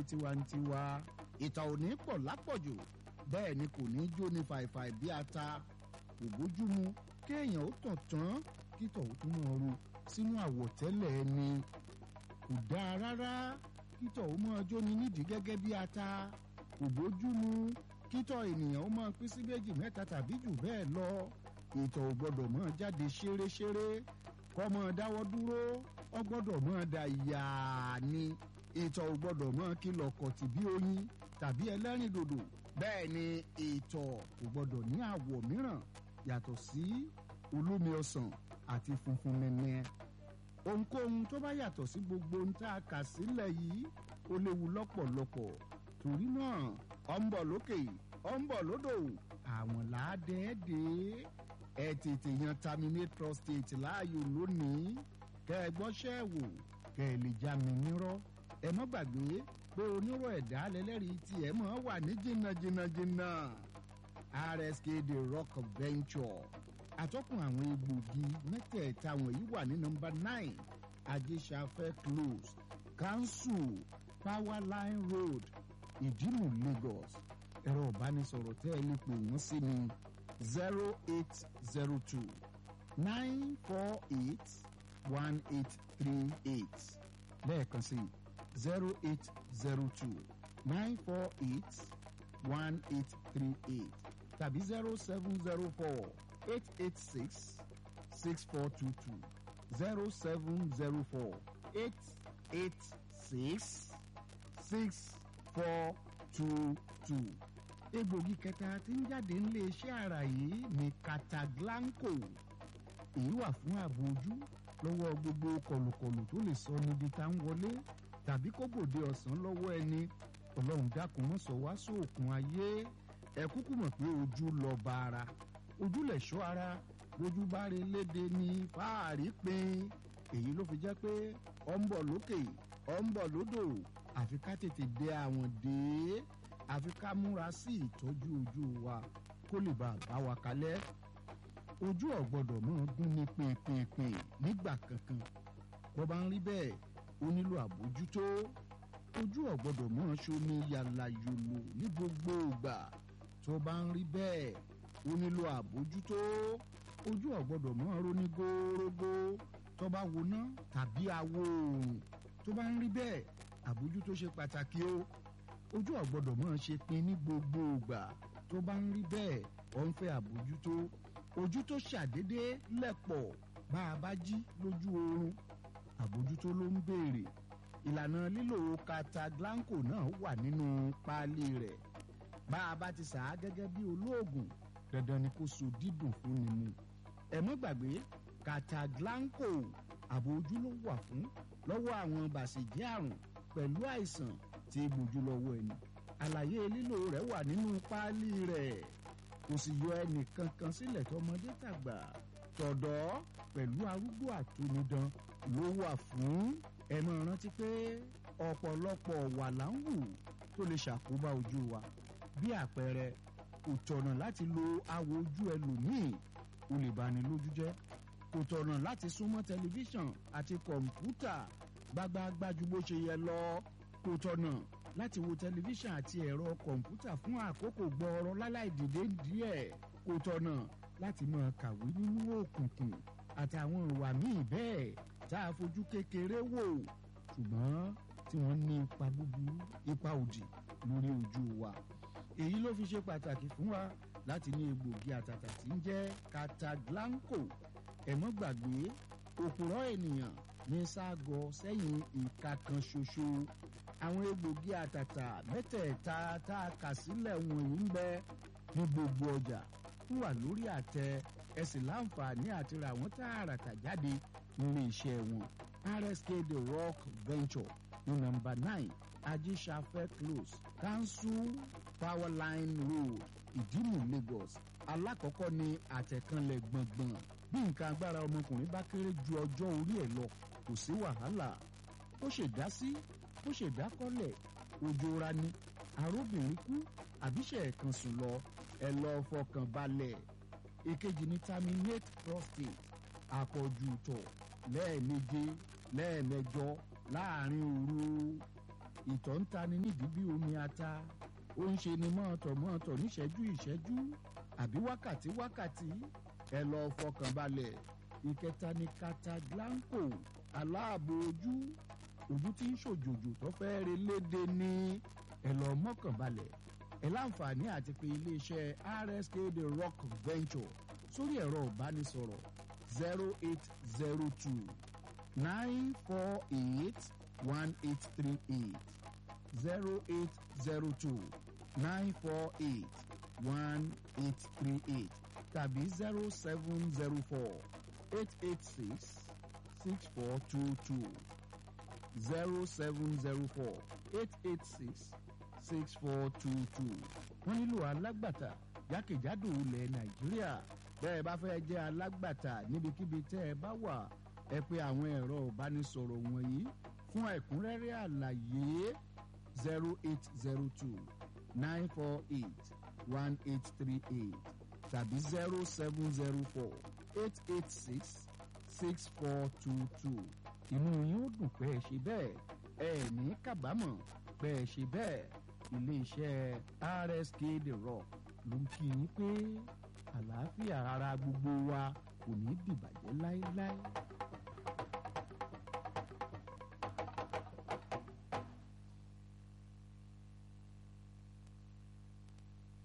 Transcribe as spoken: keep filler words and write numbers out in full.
tiwantiwa ìtọ̀ ò ní pọ̀ lápọ̀jù bẹ́ẹ̀ ni kò ní jó ní fàìfàì bí ata kò bójúmu kéèyàn ó tàn tán kítọ̀ ó tún máa ru sínú àwọ̀tẹ́lẹ̀ ẹni kò dáa rárá kítọ̀ ó máa jóni nídìí gẹ́gẹ́ bí ata kò bójúmu kítọ̀ ènìyàn ó máa pín sí méjì mẹ́ta tàbí jù bẹ́ẹ̀ lọ ìtọ̀ ò gbọ́dọ̀ máa jáde ṣéréṣéré kó máa dáwọ́ dúró ó gbọ́dọ̀ máa da yàá ni ìtọ̀ ò gbọ́dọ̀ máa kìlọ̀ kọ̀tì bí oyin tàbí ẹlẹ́rìn dòdò bẹ́ẹ̀ ni ìtọ̀ kò gbọ́dọ̀ ní àwọ̀ mìíràn yàtọ̀ sí olómi ọsàn àti funfun nẹ́nẹ́ ohunkóhun tó bá yàtọ̀ sí gbogbo ohun tá a kà sílẹ̀ yìí ó léwu lọ́pọ̀lọpọ̀ torí náà ó ń bọ̀ lókè ó ń bọ̀ lódò àwọn làádẹ́ẹ́dẹ́ ẹ tètè yan terminate prostate láàyò lónìí kẹ́ ẹ gbọ́ṣẹ́ wò kẹ́ ẹ lè já mi nírọ́ ẹ má gbàgbé pé onírò ẹ̀dá lẹ́lẹ́rìí tí ẹ mọ̀ wà ní jìnnàjìnnàjìnnà R S K The Rock Venture àtọ́kùn àwọn egbògi mẹ́tẹ̀ẹ̀ta wọ̀nyí wà ní nọ́mbà nine ajésafẹ́ close council powerline road ìdìmú Lagos ẹ̀rọ ìbánisọ̀rọ̀ tẹ́ ẹ lè pè wọ́n sí ní zero eight zero two nine four eight one eight three eight lẹ́ẹ̀kan sí zero eight zero two nine four eight one eight three eight tàbí zero seven zero four eight eight six six four two two zero seven zero four eight eight six six four two two. egbògi kẹta tí ń jáde nílé iṣẹ́ ara yìí ní Cataglanco èyí wà fún ààbò ojú lọ́wọ́ gbogbo kọlùkọlù tó lè sọ níbi tá ń wọlé tàbí kó gbòde ọ̀sán lọ́wọ́ ẹni ọlọ́run dákun mọ́ sọ wá sóòkun ayé ẹ kúkú mọ̀ pé ojú lọ bá ara ojú lẹ̀ ṣọ́ ara lójú bá rí léde ní fáàrí pin èyí ló fi jẹ́ pé ọ ń bọ̀ lókè ọ ń bọ̀ lódò àfi ká tètè dé àwọn dé àfi ká múra sí ìtọ́jú ojú wa kó lè bá a bá wa kalẹ̀ ojú ò gbọ́dọ̀ máa gún ní pèpèpè nígbà kankan bó bá ń rí bẹ́ẹ̀ ó nílò àbójútó ojú ò gbọ́dọ̀ máa ṣomi yàlàyòlò ní gbogbo ìgbà tó bá ń rí bẹ́ẹ̀ ó nílò àbójútó ojú ò gbọ́dọ̀ máa ro ní górógó tó bá woná tàbí awo oòrùn tó bá ń rí bẹ́ẹ̀ àbójútó ṣe pàtàkì o ojú ò gbọ́dọ̀ máa ṣe pin ní gbogbo ìgbà tó bá ń rí bẹ́ẹ̀ ó ń fẹ́ àbójútó ojú tó ṣàdédé lẹ̀pọ̀ bá a bá jí lójú oorun àbójútó ló ń béèrè ìlànà lílo Cataglanco náà wà nínú páálí rẹ̀ bá a bá ti sà á gẹ́gẹ́ bí olóògùn dandan ni kó so dídùn fún ni mu ẹ mọ́ gbàgbé Cataglanco ààbò ojú ló wà fún lọ́wọ́ àwọn bàṣẹ̀jẹ́ àrùn pẹ̀lú àìsàn tí gbójú lọ́wọ́ ẹni àlàyé lílo rẹ̀ wà nínú páálí rẹ̀ kò sì yọ ẹnì kankan sílẹ̀ tọmọdé tàgbà tọ̀dọ́ pẹ̀lú arúgbó àtúnidan ló wà fún ẹ máa rántí pé ọ̀pọ̀lọpọ̀ wà láǹwù tó lè ṣàkóbá ojú wa bí àpẹẹrẹ kò tọ̀nà láti lo awò ojú ẹlòmíì ó lè bani lójú jẹ́ kò tọ̀nà láti súnmọ́ tẹlifíṣàn àti kọ̀ǹpútà gbágbáágbá ju bó ṣe yẹ lọ kò tọ̀nà láti wo tẹlifíṣàn àti ẹ̀rọ kọ̀ǹpútà fún àkókò gbọọrọ láláì dìde díẹ̀ kò tọ̀nà láti máa kàwé nínú òkùnkùn àtàwọn ìwà míì bẹ́ẹ̀ tá a fojú kékeré wò ṣùgbọ́n tí wọ́n ní ipa búburú ipa òdì lórí ojú wa èyí ló fi ṣe pàtàkì fún wa láti ní egbògi àtàtà tí ń jẹ́ Cataglanco ẹ mọ́ gbàgbé òpùrọ́ ènìyàn ní ságọ sẹ́yìn ìka kan ṣoṣo àwọn egbògi àtàtà mẹ́tẹ̀ẹ̀ta tá a kà sílẹ̀ wọ̀nyí ń bẹ ní gbogbo ọjà ń wà lórí àtẹ ẹ sì láǹfààní àti ra wọ́n tààràtà jáde nílé iṣẹ́ wọn R S K The Rock Venture ní nọ́mbà nine ajésafẹ́ close council powerline road ìdìmú Lagos alákọ̀ọ́kọ́ ní àtẹ̀kànlẹ̀ gbọ̀ngbọ̀n bí nǹkan agbára ọmọkùnrin bá kéré ju ọjọ́ orí ẹ̀ lọ kò sí wàhálà ó ṣèdá sí ó ṣèdá kọ́lẹ̀ ojú ra ni arúbìnrin kú àbíṣe ẹ̀kan sùn lọ ẹ lọ fọkàn balẹ̀ èkejì ní terminate prostate àpọ̀jù tọ̀ lẹ́ẹ̀méje lẹ́ẹ̀mẹjọ láàrin òru ìtọ̀ ń tani nídìí bí omi ata ó ń ṣe ni mọ́ọ̀tọ̀ mọ́ọ̀tọ̀ níṣẹ́jú ìṣẹ́jú àbí wákàtí wákàtí ẹ lọ fọkàn balẹ̀. ìkẹta ni Cataglanco aláàbò ojú ojú tí ń ṣòjòjò tó fẹ́ re léde ní ẹ lọ mọ́kàn balẹ̀. ẹ láǹfààní àti pé iléeṣẹ́ R S K The Rock Venture sórí ẹ̀rọ ìbánisọ̀rọ̀ zero eight zero two nine four eight one eight three eight zero eight zero two nine four eight one eight three eight tàbí zero seven zero four eight eight six six four two two zero seven zero four eight eight six six four two two. wọ́n nílò alágbàtà jákèjádò ilẹ̀ Nàìjíríà. bẹ́ẹ̀ bá fẹ́ jẹ́ alágbàtà níbikíbi tẹ́ ẹ bá wà ẹ pè àwọn ẹ̀rọ ìbánisọ̀rọ̀ wọ̀nyí fún ẹ̀kúnrẹ́rẹ́ àlàyé zero eight zero two nine four eight one eight three eight tàbí zero seven zero four eight eight six six four two two. inú yín ó dùn pé ẹ ṣe bẹ́ẹ̀ ẹ ní kábàámọ̀ pé ẹ ṣe bẹ́ẹ̀. iléeṣẹ́ R S K The Rock ló ń kí yín pé àlàáfíà ara gbogbo wa kò ní dìbàjẹ́ láéláé.